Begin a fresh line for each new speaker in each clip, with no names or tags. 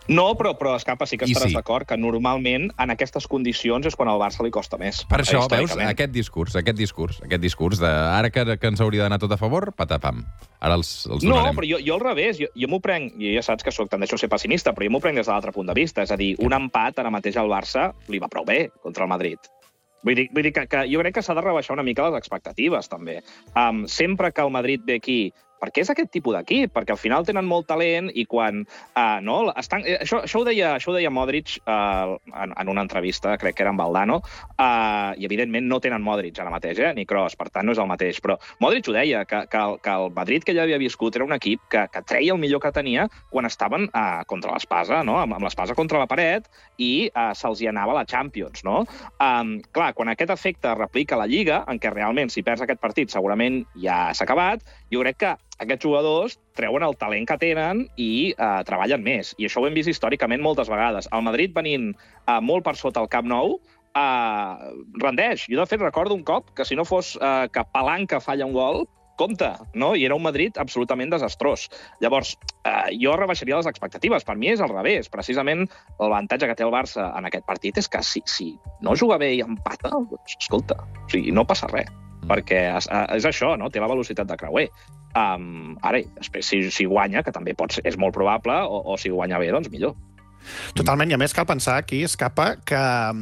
No, però Escapa, sí que estaràs d'acord que normalment en aquestes condicions és quan al Barça li costa més.
Per això, veus, aquest discurs de ara que ens hauria d'anar tot a favor, patapam. Ara els donarem.
No, però jo al revés, jo m'ho prenc, i ja saps que tendeixo a ser pessimista, però jo m'ho prenc des de l'altre punt de vista. És a dir, un empat ara mateix al Barça li va prou bé contra el Madrid. Vull dir que jo crec que s'ha de rebaixar una mica les expectatives, també. Sempre que el Madrid ve aquí, perquè és aquest tipus d'equip, perquè al final tenen molt talent i quan... Això ho deia Modric en una entrevista, crec que era amb Valdano, i evidentment no tenen Modric ara mateix, ni Kroos, per tant no és el mateix, però Modric ho deia, que el Madrid que ella havia viscut era un equip que treia el millor que tenia quan estaven contra l'espasa, no? Amb l'espasa contra la paret, i se'ls hi anava la Champions, no? Clar, quan aquest efecte replica la Lliga, en què realment si perds aquest partit segurament ja s'ha acabat, jo crec que aquests jugadors treuen el talent que tenen i treballen més. I això ho hem vist històricament moltes vegades. El Madrid venint molt per sota el Camp Nou rendeix. Jo, de fet, recordo un cop que si no fos que Palanca falla un gol, compte, no? I era un Madrid absolutament desastrós. Llavors, jo rebaixaria les expectatives. Per mi és al revés. Precisament l'avantatge que té el Barça en aquest partit és que si no juga bé i empata, doncs, escolta, o sigui, no passa res. Perquè és això, no? Té la velocitat de creuer. Ara, després, si guanya, que també és molt probable, o si guanya bé, doncs millor.
Totalment, i a més cal pensar aquí, Escapa, que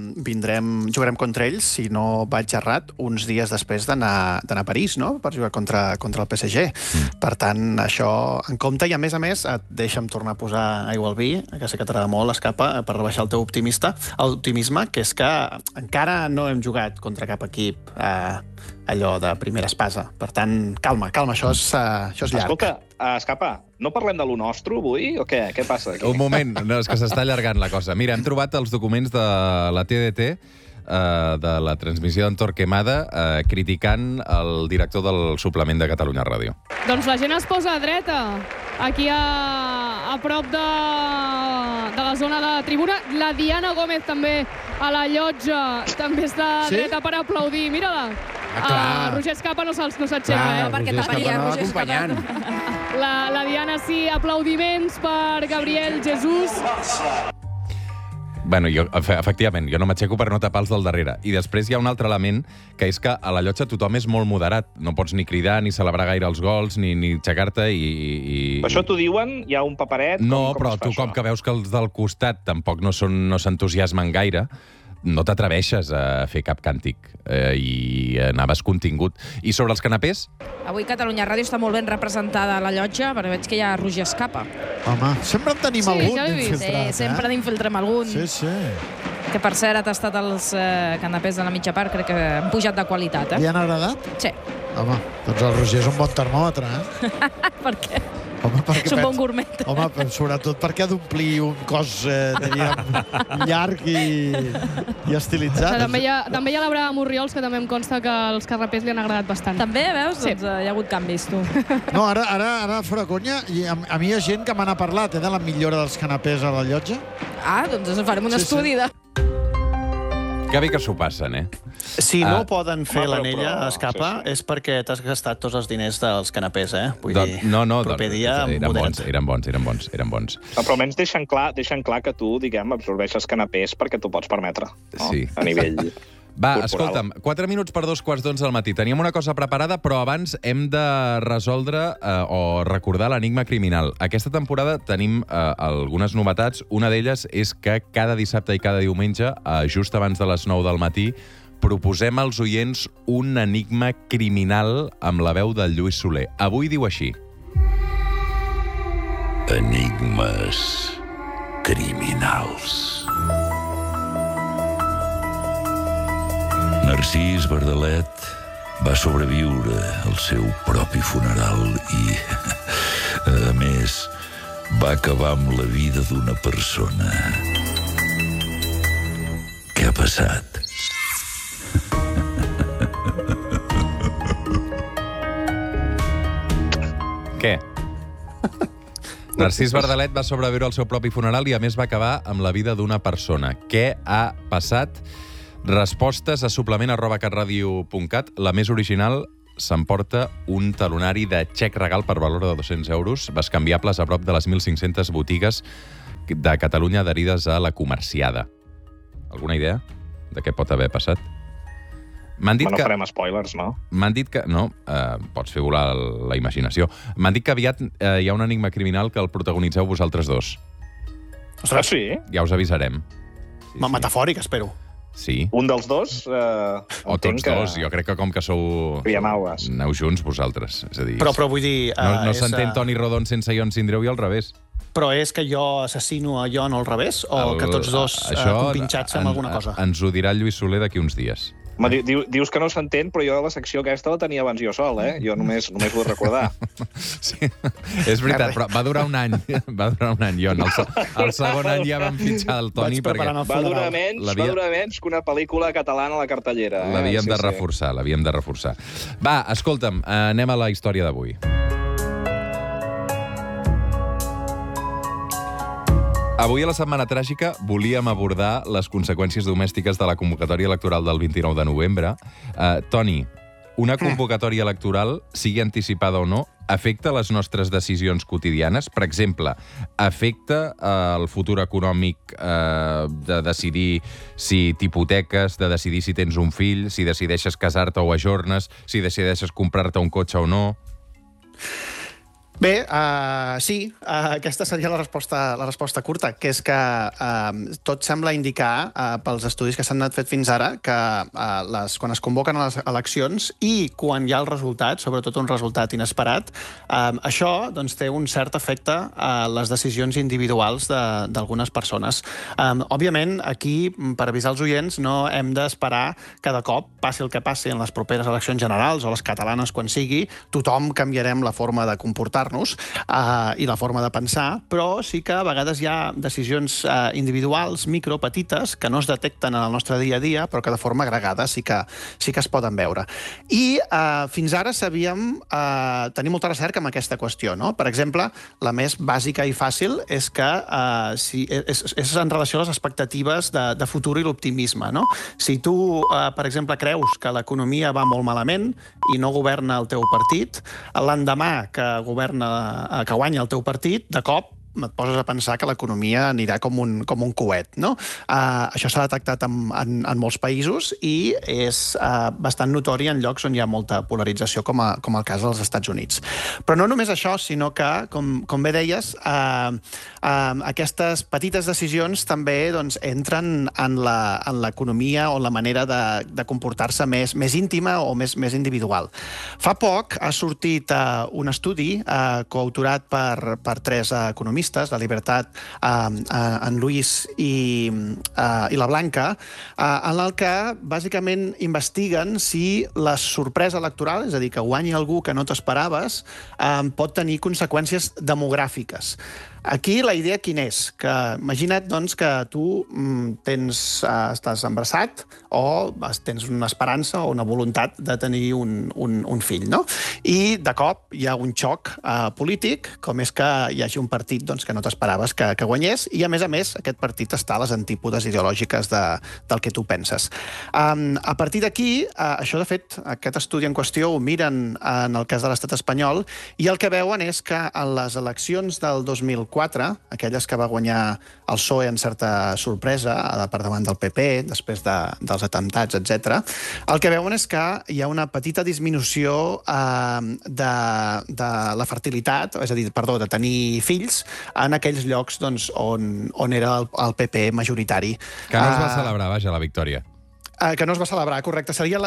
jugarem contra ells, si no vaig errat, uns dies després d'anar a París, no?, per jugar contra el PSG. Per tant, això en compte, i a més, deixa'm tornar a posar aigua al vi, que sé que t'agrada molt, Escapa, per rebaixar el teu optimisme, que és que encara no hem jugat contra cap equip allò de primera espasa. Per tant, calma, això és llarg.
Escolta, Escapa, no parlem de lo nostre avui, o què? Què passa aquí?
Un moment, no, és que s'està allargant la cosa. Mira, hem trobat els documents de la TDT, de la transmissió d'en Torquemada, criticant el director del suplement de Catalunya Ràdio.
Doncs la gent es posa a dreta, aquí a prop de la zona de tribuna. La Diana Gómez també a la llotja també està a dreta per aplaudir. Mira-la. Roger Escapa no s'aixeca,
perquè taparia Roger Escapa.
La Diana sí, aplaudiments per Gabriel Jesús.
Bueno, efectivament, jo no m'aixeco per no tapar els del darrere. I després hi ha un altre element, que és que a la llotja tothom és molt moderat. No pots ni cridar, ni celebrar gaire els gols, ni aixecar-te i...
Per això t'ho diuen? Hi ha un paperet?
No, però tu com que veus que els del costat tampoc no s'entusiasmen gaire, no t'atreveixes a fer cap càntic i anaves contingut. I sobre els canapés?
Avui Catalunya Ràdio està molt ben representada a la llotja, perquè veig que hi ha Roger Escapa.
Home, sempre en tenim algun d'infiltrat.
Sí, sempre d'infiltrem algun.
Sí.
Que, per cert, ha tastat els canapés de la mitja part, crec que han pujat de qualitat.
Li han agradat?
Sí.
Home, doncs el Roger és un bon termòmetre,
Per què?
Home,
és un bon gourmet.
Home, sobretot perquè ha d'omplir un cos, diríem, llarg i estilitzat.
També hi ha la Brava Morriols, que també em consta que els carrapers li han agradat bastant.
També, veus? Sí. Doncs hi ha hagut canvis, tu.
No, ara fora conya, a mi hi ha gent que me n'ha parlat, de la millora dels canapés a la llotja.
Doncs farem un estudi de...
Que bé que s'ho passen,
Si no poden fer l'anella, Escapa, és perquè t'has gastat tots els diners dels canapés, Vull dir, proper dia, modera't.
Eren bons.
Però almenys deixen clar que tu, diguem, absorbeixes canapés perquè t'ho pots permetre, no?
Sí.
A nivell...
Va, escolta'm, 4 minuts per 2:45 del matí. Teníem una cosa preparada, però abans hem de resoldre o recordar l'enigma criminal. Aquesta temporada tenim algunes novetats. Una d'elles és que cada dissabte i cada diumenge, just abans de les 9 del matí, proposem als oients un enigma criminal amb la veu del Lluís Soler. Avui diu així.
Enigmes criminals. Narcís Verdalet va sobreviure al seu propi funeral i, a més, va acabar amb la vida d'una persona. Què ha passat?
Què? Narcís Verdalet va sobreviure al seu propi funeral i, a més, va acabar amb la vida d'una persona. Què ha passat? Respostes a suplement@catradio.cat. La més original s'emporta un talonari de xec regal per valor de 200 euros, bescanviables a prop de les 1.500 botigues de Catalunya adherides a la comerciada. Alguna idea de què pot haver passat? M'han dit
No
que...
farem spoilers, no?
M'han dit que... No, pots fer volar la imaginació. M'han dit que aviat hi ha un enigma criminal que el protagonitzeu vosaltres dos.
Ah, sí?
Ja us avisarem.
Metafòric, espero.
Sí.
Un dels dos...
O tots dos. Jo crec que com que sou...
Piamaues.
Aneu junts vosaltres. És a dir,
Però vull dir...
no s'entén Toni Rodon sense Ion Sindreu i al revés.
Però és que jo assassino a Ion al revés? O que tots dos compinxats amb alguna cosa?
Ens ho dirà el Lluís Soler d'aquí uns dies.
Dius que no s'entén, però jo la secció aquesta la tenia abans jo sol, eh? Jo només vull recordar.
Sí, és veritat, però va durar un any. Va durar un any, Ion. El segon any ja vam fitxar el Toni perquè...
Va durar menys que una pel·lícula catalana a la cartellera.
L'havíem de reforçar, l'havíem de reforçar. Va, escolta'm, anem a la història d'avui. Avui a la Setmana Tràgica volíem abordar les conseqüències domèstiques de la convocatòria electoral del 29 de novembre. Toni, una convocatòria electoral, sigui anticipada o no, afecta les nostres decisions quotidianes? Per exemple, afecta el futur econòmic de decidir si t'hipoteques, de decidir si tens un fill, si decideixes casar-te o ajornes, si decideixes comprar-te un cotxe o no?
Bé, sí, aquesta seria la resposta curta, que és que tot sembla indicar, pels estudis que s'han anat fet fins ara, que quan es convoquen a les eleccions i quan hi ha el resultat, sobretot un resultat inesperat, això doncs, té un cert efecte a les decisions individuals d'algunes persones. Òbviament, aquí, per avisar els oients, no hem d'esperar que de cop, passi el que passi en les properes eleccions generals o les catalanes quan sigui, tothom canviarem la forma de comportar-nos i la forma de pensar, però sí que a vegades hi ha decisions individuals, petites, que no es detecten en el nostre dia a dia, però que de forma agregada sí que es poden veure. I fins ara tenim molta recerca amb aquesta qüestió, no? Per exemple, la més bàsica i fàcil és que és en relació a les expectatives de futur i l'optimisme, no? Si tu, per exemple, creus que l'economia va molt malament i no governa el teu partit, l'endemà que guanya el teu partit, de cop et poses a pensar que l'economia anirà com un coet, no? Això s'ha detectat en molts països i és bastant notori en llocs on hi ha molta polarització, com el cas dels Estats Units. Però no només això, sinó que, com bé deies, aquestes petites decisions també entren en l'economia o en la manera de comportar-se més íntima o més individual. Fa poc ha sortit un estudi coautorat per 3 economistes, la Libertat, en Luis i la Blanca, en el que bàsicament investiguen si la sorpresa electoral, és a dir, que guanyi algú que no t'esperaves, pot tenir conseqüències demogràfiques. Aquí la idea quina és? Que imagina't doncs, que tu estàs embarassat o tens una esperança o una voluntat de tenir un fill, no? I de cop hi ha un xoc polític, com és que hi hagi un partit que no t'esperaves que guanyés, i a més aquest partit està a les antípodes ideològiques del que tu penses. A partir d'aquí, això de fet, aquest estudi en qüestió ho miren en el cas de l'estat espanyol, i el que veuen és que en les eleccions del 2004, aquelles que va guanyar el PSOE en certa sorpresa per davant del PP, després dels atemptats, etc., el que veuen és que hi ha una petita disminució de la fertilitat, és a dir, de tenir fills, en aquells llocs on era el PP majoritari.
Que no es va celebrar, vaja, la victòria.
Que no es va celebrar, correcte. Seria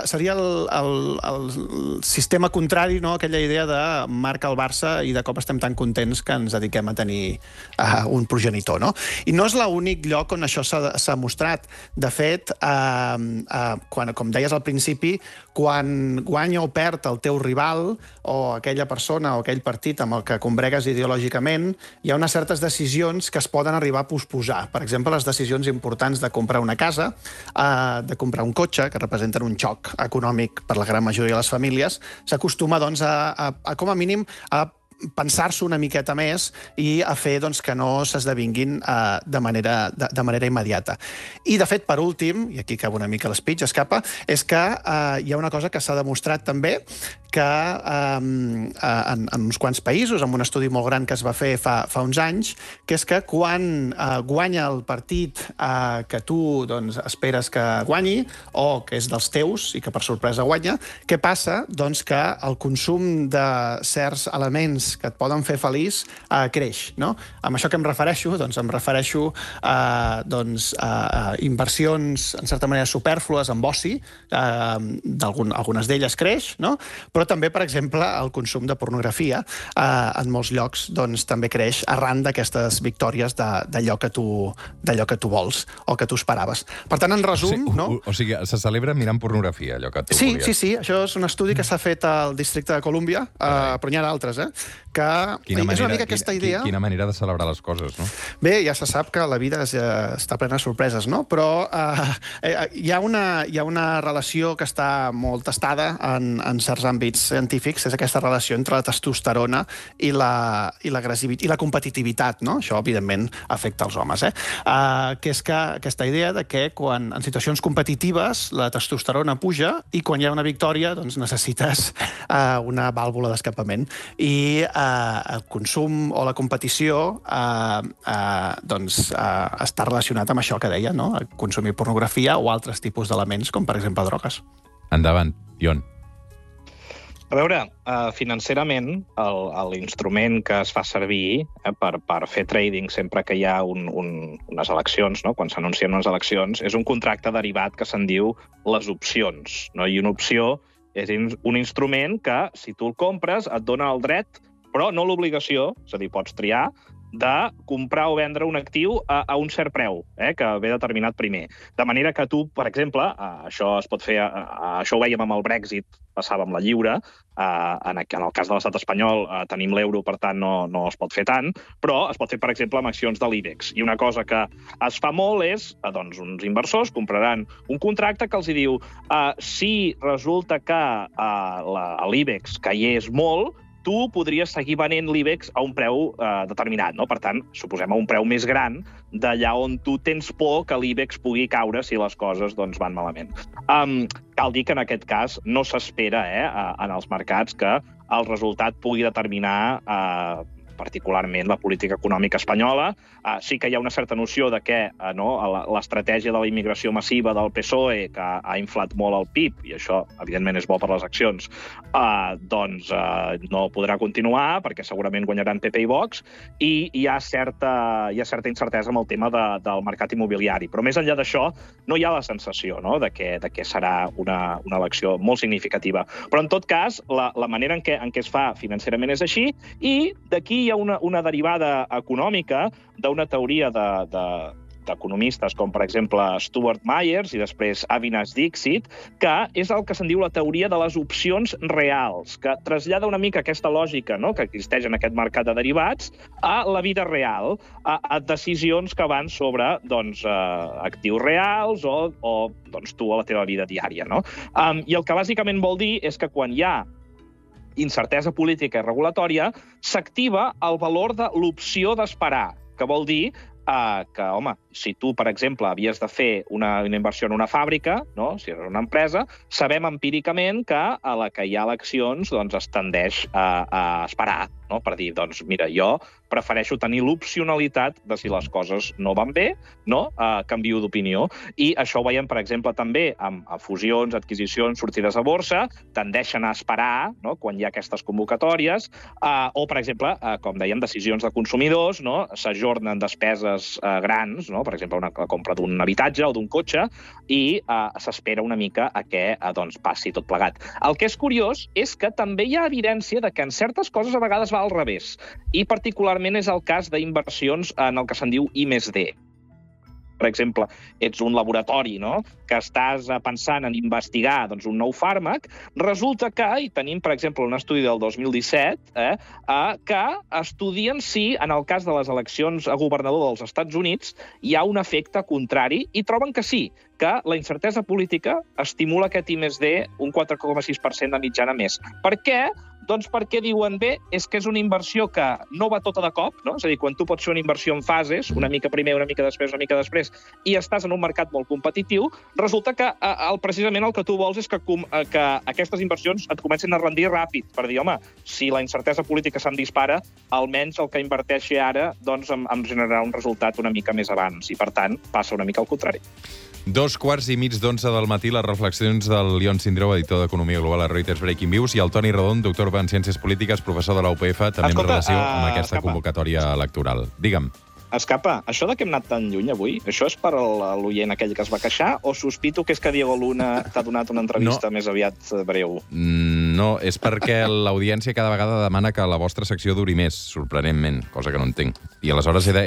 el sistema contrari, no? Aquella idea de marca el Barça i de cop estem tan contents que ens dediquem a tenir un progenitor, no? I no és l'únic lloc on això s'ha mostrat. De fet, com deies al principi, quan guanya o perd el teu rival o aquella persona o aquell partit amb el que combregues ideològicament, hi ha unes certes decisions que es poden arribar a posposar. Per exemple, les decisions importants de comprar una casa, de comprar un cotxe, que representen un xoc econòmic per la gran majoria de les famílies, s'acostuma, com a mínim, a pensar-s'ho una miqueta més i a fer doncs, que no s'esdevinguin de manera immediata. I, de fet, per últim, i aquí acaba una mica l'speech, escapa, és que hi ha una cosa que s'ha demostrat també que en uns quants països, amb un estudi molt gran que es va fer fa uns anys, que és que quan guanya el partit que tu esperes que guanyi, o que és dels teus i que per sorpresa guanya, què passa? Doncs que el consum de certs elements que et poden fer feliç creix, no? Amb això que em refereixo? Doncs em refereixo a inversions, en certa manera, supèrflues en oci, algunes d'elles creix, no? Però també, per exemple, el consum de pornografia en molts llocs també creix arran d'aquestes victòries d'allò que tu vols o que tu esperaves. Per tant, en resum...
O sigui, se celebra mirant pornografia, allò que tu volies.
Sí. Això és un estudi que s'ha fet al districte de Colúmbia, però n'hi ha d'altres, que és una mica aquesta idea...
Quina manera de celebrar les coses, no?
Bé, ja se sap que la vida està plena de sorpreses, no? Però hi ha una relació que està molt testada en certs àmbits científics, és aquesta relació entre la testosterona i l'agressivitat i la competitivitat, no? Això, evidentment, afecta els homes, que és aquesta idea de que quan en situacions competitives la testosterona puja i quan hi ha una victòria doncs necessites una vàlvula d'escapament. I el consum o la competició està relacionat amb això que deia, no? Consumir pornografia o altres tipus d'elements, com per exemple drogues.
Endavant, Ion.
A veure, financerament, l'instrument que es fa servir per fer trading sempre que hi ha unes eleccions, no? Quan s'anuncien unes eleccions, és un contracte derivat que se'n diu les opcions, no? I una opció és un instrument que, si tu el compres, et dona el dret, però no l'obligació, és a dir, pots triar, de comprar o vendre un actiu a un cert preu, que ve determinat primer. De manera que tu, per exemple, això es pot fer, això ho vèiem amb el Brexit, passava amb la lliure, en el cas de l'estat espanyol tenim l'euro, per tant no es pot fer tant, però es pot fer, per exemple, amb accions de l'IBEX. I una cosa que es fa molt és, doncs, uns inversors compraran un contracte que els diu si resulta que l'IBEX caigués molt, tu podries seguir venent l'IBEX a un preu determinat, no? Per tant, suposem a un preu més gran d'allà on tu tens por que l'IBEX pugui caure si les coses van malament. Cal dir que en aquest cas no s'espera en els mercats que el resultat pugui determinar particularment la política econòmica espanyola. Sí que hi ha una certa noció de que l'estratègia de la immigració massiva del PSOE, que ha inflat molt el PIB, i això, evidentment, és bo per les accions, doncs no podrà continuar, perquè segurament guanyaran PP i Vox, i hi ha certa incertesa amb el tema del mercat immobiliari. Però més enllà d'això, no hi ha la sensació de que serà una elecció molt significativa. Però, en tot cas, la manera en què es fa financerament és així, i d'aquí hi ha una derivada econòmica d'una teoria d'economistes com, per exemple, Stuart Myers i després Avinash Dixit, que és el que se'n diu la teoria de les opcions reals, que trasllada una mica aquesta lògica que existeix en aquest mercat de derivats a la vida real, a decisions que van sobre actius reals o tu a la teva vida diària. I el que bàsicament vol dir és que quan hi ha incertesa política i regulatòria, s'activa el valor de l'opció d'esperar, que vol dir que, home, si tu, per exemple, havies de fer una inversió en una fàbrica, si eres una empresa, sabem empíricament que a la que hi ha eleccions es tendeix a esperar, per dir, doncs, mira, jo prefereixo tenir l'opcionalitat de si les coses no van bé, canvio d'opinió. I això ho veiem, per exemple, també amb fusions, adquisicions, sortides a borsa, tendeixen a esperar quan hi ha aquestes convocatòries, o, per exemple, com dèiem, decisions de consumidors, s'ajornen despeses grans, per exemple, la compra d'un habitatge o d'un cotxe, i s'espera una mica a què passi tot plegat. El que és curiós és que també hi ha evidència de que en certes coses a vegades va al revés, i particularment és el cas d'inversions en el que se'n diu I+D. Per exemple, ets un laboratori que estàs pensant en investigar un nou fàrmac, resulta que, i tenim, per exemple, un estudi del 2017, que estudien si, en el cas de les eleccions a governador dels Estats Units, hi ha un efecte contrari, i troben que sí, que la incertesa política estimula aquest I+D un 4,6% de mitjana més. Per què? Doncs perquè diuen, bé, és que és una inversió que no va tota de cop, no? És a dir, quan tu pots fer una inversió en fases, una mica primer, una mica després, i estàs en un mercat molt competitiu, resulta que precisament el que tu vols és que aquestes inversions et comencin a rendir ràpid, per dir, home, si la incertesa política se'm dispara, almenys el que inverteixi ara doncs em generarà un resultat una mica més abans, i per tant passa una mica al contrari.
2:30 del matí, les reflexions del Lion Sindreu, editor d'Economia Global a Reuters Breaking News, i el Toni Rodon, doctor en Ciències Polítiques, professor de la UPF, també en relació amb aquesta convocatòria electoral. Digue'm.
Escapa, això de que hem anat tan lluny avui, això és per l'oient aquell que es va queixar o sospito que és que Diego Luna t'ha donat una entrevista més aviat breu?
No, és perquè l'audiència cada vegada demana que la vostra secció duri més, sorprenentment, cosa que no entenc. I aleshores he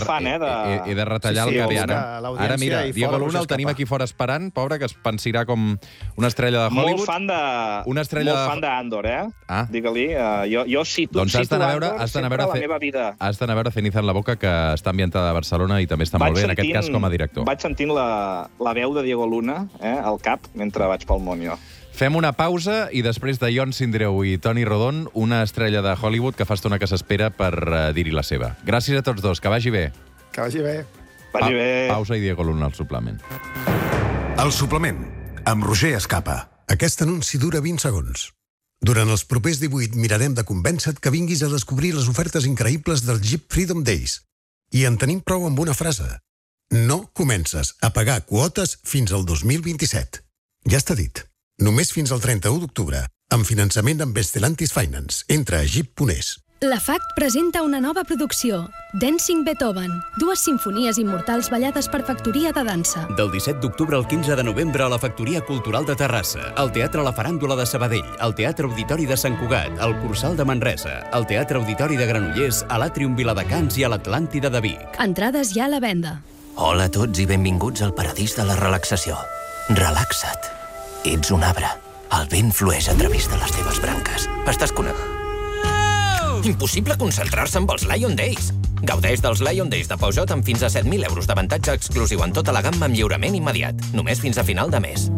de retallar el que ve ara. Ara, mira, Diego Luna el tenim aquí fora esperant, pobre, que es pensirà com una estrella de Hollywood.
Molt fan d'Andor, Digue-li, jo cito Andor sempre a la meva vida.
Has d'anar a veure Ceniza en la boca, que està ambientada a Barcelona i també està molt bé, en aquest cas com a director.
Vaig sentint la veu de Diego Luna al cap mentre vaig pel Monyo.
Fem una pausa i després de Lion Sindreu i Toni Rodon, una estrella de Hollywood que fa estona que s'espera per dir-hi la seva. Gràcies a tots dos, que vagi bé.
Que vagi bé.
Pausa i Diego Luna al suplement.
El suplement, amb Roger Escapa. Aquest anunci dura 20 segons. Durant els propers 18 mirarem de convèncer-te que vinguis a descobrir les ofertes increïbles del Jeep Freedom Days. I en tenim prou amb una frase. No comences a pagar quotes fins al 2027. Ja està dit. Només fins al 31 d'octubre, amb finançament amb Stellantis Finance. Entra a jeep.es.
La FACT presenta una nova producció, Dancing Beethoven, 2 simfonies immortals ballades per Factoria de Dansa.
Del 17 d'octubre al 15 de novembre a la Factoria Cultural de Terrassa, al Teatre La Faràndula de Sabadell, al Teatre Auditori de Sant Cugat, al Cursal de Manresa, al Teatre Auditori de Granollers, a l'Àtrium Viladecans i a l'Atlàntida de Vic.
Entrades ja a la venda.
Hola a tots i benvinguts al paradís de la relaxació. Relaxa't. Ets un arbre. El vent flueix a través de les teves branques. Estàs connectat. Impossible concentrar-se amb els Lion Days. Gaudeix dels Lion Days de Peugeot amb fins a 7.000 euros d'avantatge exclusiu en tota la gamma amb lliurament immediat. Només fins a final de mes.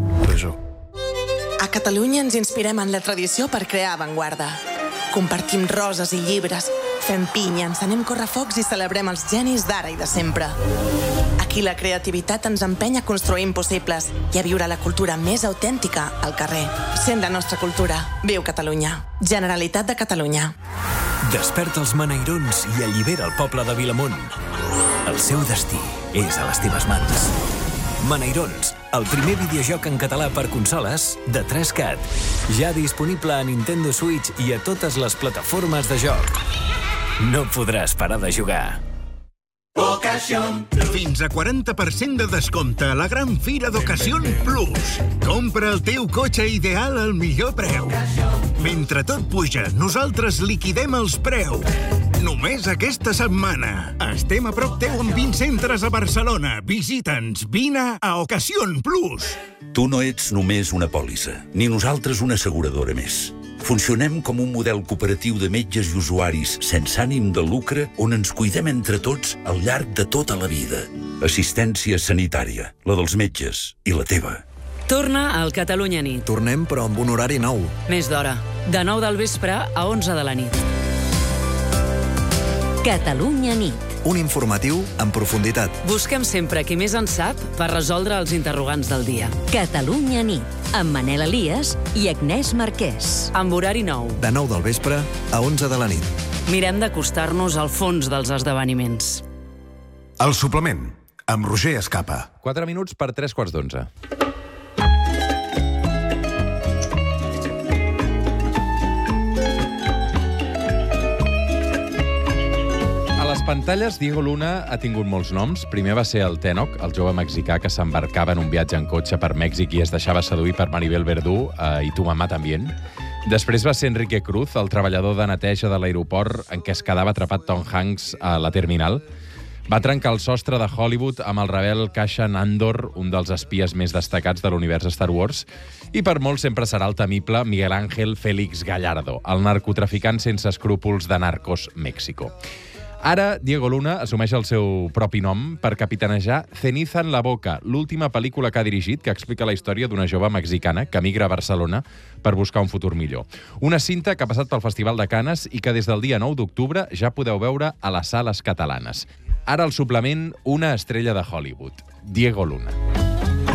A Catalunya ens inspirem en la tradició per crear avantguarda. Compartim roses i llibres, fem pinya, encenem correfocs i celebrem els genis d'ara i de sempre. Aquí la creativitat ens empeny a construir impossibles i a viure la cultura més autèntica al carrer. Sent la nostra cultura. Viu Catalunya. Generalitat de Catalunya.
Desperta els Maneirons i allibera el poble de Vilamont. El seu destí és a les teves mans. Maneirons, el primer videojoc en català per consoles de 3CAT. Ja disponible a Nintendo Switch i a totes les plataformes de joc. No podràs parar de jugar.
Ocasión Plus. Fins a 40% de descompte a la gran fira d'Ocasión Plus. Compra el teu cotxe ideal al millor preu. Mentre tot puja, nosaltres liquidem els preus. Només aquesta setmana. Estem a prop teu amb 20 centres a Barcelona. Visita'ns. Vine a Ocasión Plus.
Tu no ets només una pòlissa, ni nosaltres una asseguradora més. Funcionem com un model cooperatiu de metges i usuaris sense ànim de lucre on ens cuidem entre tots al llarg de tota la vida. Assistència sanitària, la dels metges i la teva.
Torna al Catalunya Nit.
Tornem, però amb un horari nou.
Més d'hora. De 9 del vespre a 11 de la nit.
Catalunya Nit. Un informatiu en profunditat.
Busquem sempre qui més en sap per resoldre els interrogants del dia.
Catalunya Nit, amb Manel Elias i Agnès Marquès.
Amb horari nou.
De 9 del vespre a 11 de la nit.
Mirem d'acostar-nos al fons dels esdeveniments.
El suplement, amb Roger Escapa.
4 minuts per 3:15. A les pantalles, Diego Luna ha tingut molts noms. Primer va ser el Tenoch, el jove mexicà que s'embarcava en un viatge en cotxe per Mèxic i es deixava seduir per Maribel Verdú i Tu mamà tambien. Després va ser Enrique Cruz, el treballador de neteja de l'aeroport en què es quedava atrapat Tom Hanks a la terminal. Va trencar el sostre de Hollywood amb el rebel Cassian Andor, un dels espies més destacats de l'univers Star Wars, i per molts sempre serà el temible Miguel Ángel Félix Gallardo, el narcotraficant sense escrúpols de Narcos México. Ara, Diego Luna assumeix el seu propi nom per capitanejar Ceniza en la boca, l'última pel·lícula que ha dirigit que explica la història d'una jove mexicana que migra a Barcelona per buscar un futur millor. Una cinta que ha passat pel Festival de Canes i que des del dia 9 d'octubre ja podeu veure a les sales catalanes. Ara el suplement Una estrella de Hollywood, Diego Luna.